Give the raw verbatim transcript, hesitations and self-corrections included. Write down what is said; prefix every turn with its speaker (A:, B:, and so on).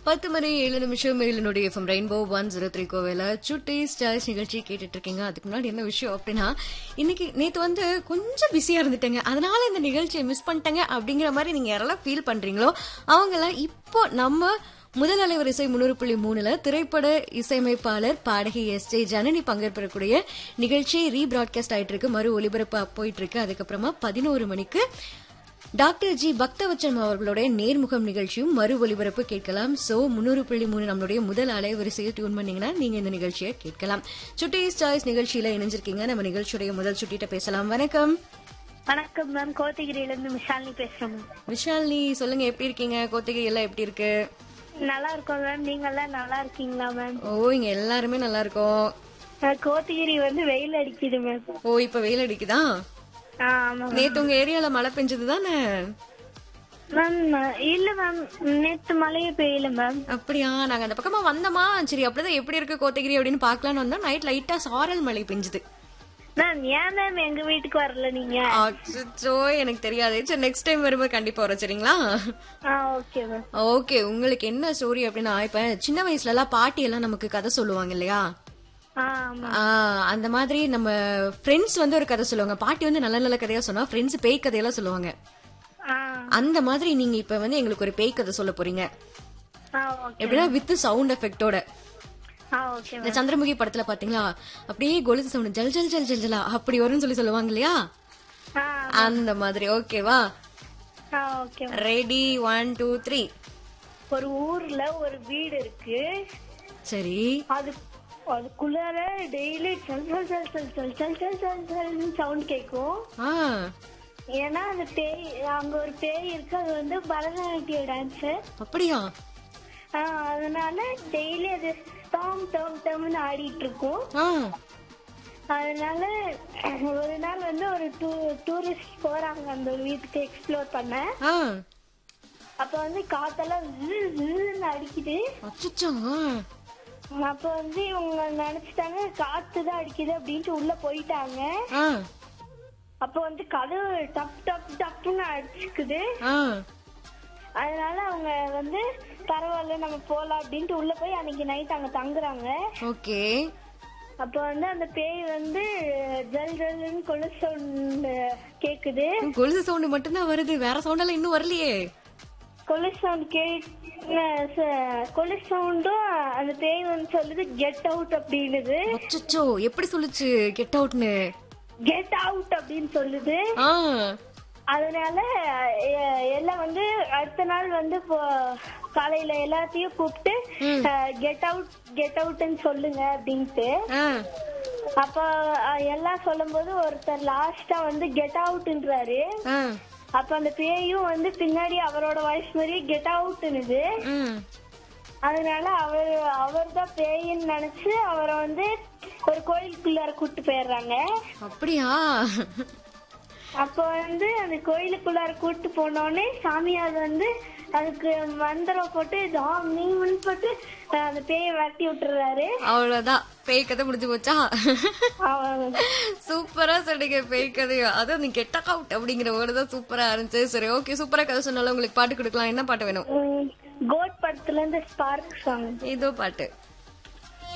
A: பத்து மணி ஏழு நிமிஷம் ஏழுனுடைய FM rainbow one zero three கோவில சுட்டி ஸ்டார்ஸ் நிகழ்ச்சி கேட்டுட்டு இருக்கீங்க. அதுக்கு முன்னாடி என்ன விஷயம் அப்படின்னா, இன்னைக்கு நேத்து வந்து கொஞ்சம் பிஸியா இருந்துட்டேங்க, அதனால இந்த நிகழ்ச்சியை மிஸ் பண்ணிட்டேங்க அப்படிங்கிற மாதிரி நீங்க யாரெல்லாம் ஃபீல் பண்றீங்களோ அவங்கெல்லாம் இப்போ நம்ம முதல் அலைவரிசை முன்னூறு புள்ளி மூணுல திரைப்பட இசையமைப்பாளர் பாடகி எஸ் ஜே ஜனனி பங்கேற்கக்கூடிய நிகழ்ச்சி ரீபிராட்காஸ்ட் ஆயிட்டு இருக்கு, மறு ஒலிபரப்பு போயிட்டு இருக்கு. அதுக்கப்புறமா பதினோரு மணிக்கு டாக்டர் ஜி பக்தவச்சன் அவர்களுடைய நேர்முகம் நிகழ்ச்சியும் மறு ஒலிபரப்பு கேட்கலாம். சோ முன்னூறு புள்ளி மூணு நம்மளுடைய முதல் அலைவரிசையை டியூன் பண்ணீங்கன்னா நீங்க இந்த நிகழ்ச்சியை கேட்கலாம். சுட்டீஸ் சாய்ஸ் நிகழ்ச்சியில இணைஞ்சிருக்கீங்க. நம்ம நிகழ்ச்சியுடைய முதல் சுட்டிட்ட பேசலாம். வணக்கம்.
B: வணக்கம் மேம், கோத்தகிரியில இருந்து விஷாலினி பேசுறேன் மேம்.
A: விஷாலினி சொல்லுங்க, எப்படி இருக்கீங்க? கோத்தகிரி எல்லாம் எப்படி இருக்கு?
B: நல்லா இருக்கோம் மேம், நீங்க எல்லாம் நல்லா இருக்கீங்களா மேம்?
A: ஓ, இங்க எல்லாருமே நல்லா இருக்கோம்.
B: கோத்தகிரி வந்து வெயில் அடிக்குது மேம்.
A: ஓ, இப்ப வெயில் அடிக்குதா? நேத்து உங்க ஏரியால மழை பெஞ்சது தானே
B: மேம்? இல்ல மேம், நேத்து மழையே பெய்யல மேம்.
A: அப்படியா? நாங்க அந்த பக்கமா வந்தோமா, சரி அப்படிதான் எப்படி இருக்கு கோத்தகிரி அப்படின்னு பாக்கலாம்னு வந்தோம். நைட் லைட்டா சாரல் மழை பெஞ்சது
B: மேம். ஏன் மேம் எங்க வீட்டுக்கு வரல நீங்க?
A: அச்சோ, எனக்கு தெரியாது. சரி, நெக்ஸ்ட் டைம் வரும்போது கண்டிப்பா வரோம், சரிங்களா?
B: Okay ma'am.
A: ஓகே, உங்களுக்கு என்ன ஸ்டோரி அப்படின்னா, இப்ப சின்ன வயசுல எல்லாம் பாட்டி எல்லாம் நமக்கு கதை சொல்லுவாங்க இல்லையா? அந்த மாதிரி நம்ம ஃப்ரெண்ட்ஸ் வந்து ஒரு கதை சொல்லுவாங்க. பாட்டி வந்து நல்ல நல்ல கதையா சொன்னா, ஃப்ரெண்ட்ஸ் பேய் கதையெல்லாம் சொல்லுவாங்க. அந்த மாதிரி நீங்க இப்ப வந்து எங்களுக்கு ஒரு பேய் கதை சொல்ல போறீங்க. எப்படின்னா வித் சவுண்ட் எஃபெக்டோட. இந்த சந்திரமுகி படத்துல பாத்தீங்களா, அப்படியே கொலுசு சவுண்ட் ஜல் ஜல் ஜல் ஜல் ஜலா அப்படி வரும்னு சொல்லி சொல்லுவாங்க இல்லையா? அந்த மாதிரி. ஓகேவா? ரெடி? One two three.
B: ஒரு ஊர்ல ஒரு வீடு இருக்கு. சரி. அது அதுக்குள்ளார டெய்லி சல் சல் சல் சல் சல் சல் சல் சல் சல் சவுண்ட் கேக்கும். ஏன்னா அந்த பேய், அங்க ஒரு பேய் இருக்கு, அது வந்து பரதநாட்டிய டான்ஸ். அப்படியா? அதனால டெய்லி அது டாம் டாம் டாம்னு ஆடிட்டு இருக்கும். அதனால ஒரு நாள் வந்து ஒரு டூரிஸ்ட் போறாங்க அந்த வீட்டுக்கு எக்ஸ்ப்ளோர் பண்ண. அப்ப வந்து காத்தெல்லாம் அடிக்குது. அப்ப வந்து இவங்க நினைச்சிட்டாங்க காத்துதான் அடிக்குது அப்படின்ட்டு உள்ள போயிட்டாங்க. அப்ப வந்து கதவு டப் டப் டப்னு அடிச்சுக்குது. அதனால அவங்க வந்து பரவாயில்ல நம்ம போலாம் அப்படின்ட்டு உள்ள போய் அன்னைக்கு நைட் அங்க தங்குறாங்க. ஓகே. அப்ப வந்து அந்த பேய் வந்து ஜல் ஜல்னு கொலுசு சவுண்ட் கேக்குது. கொலுசு சவுண்ட் மட்டும்தான் வருது, வேற சவுண்ட் எல்லாம் இன்னும் வரலையே. கொலுசு சவுண்ட் கே கொலுசு சவுண்டும் அந்த பேய் வந்து சொல்லுது கெட் அவுட் அப்படின்னு. அச்சச்சோ, எப்படி சொல்லுச்சு கெட் அவுட்னு? கெட் அவுட் அப்படின்னு சொல்லுது. அதனால எல்லாம் வந்து அடுத்த நாள் வந்து காலையில எல்லாத்தையும் கூப்பிட்டு கெட் அவுட் கெட் அவுட்னு சொல்லுங்க அப்படின்ட்டு. அப்ப எல்லாம் சொல்லும் போது ஒருத்தர் லாஸ்டா வந்து கெட் அவுட்ன்றாரு. அப்ப அந்த பேயும் வந்து பின்னாடி அவரோட வாய்ஸ் மாதிரி கெட் அவுட்னுது. அதனால அவர் அவர் தான் பேயின்னு நினைச்சு அவரை வந்து ஒரு கோயிலுக்குள்ளார கூட்டு போயிடுறாங்க. அப்படியா? அப்ப வந்து அந்த கோயிலுக்குள்ளார கூட்டு போனோடனே சாமியார் வந்து அதுக்கு மந்திரம் போட்டு நீ முன் போட்டு அந்த பேயை வரட்டி விட்டுறாரு. அவ்வளவுதான், பேய் கதை முடிஞ்சு போச்சா? சூப்பரா சொன்னீங்க பேய் கதையா. அதான் நீ கெட் அவுட் அப்படிங்கிற வேர்டு தான் சூப்பரா இருந்துச்சு. சரி, ஓகே, சூப்பரா கதை சொன்னாலும் உங்களுக்கு பாட்டு கொடுக்கலாம். என்ன பாட்டு வேணும்? கோட் படத்துல இருந்து ஸ்பார்க் சாங். இதோ பாட்டு.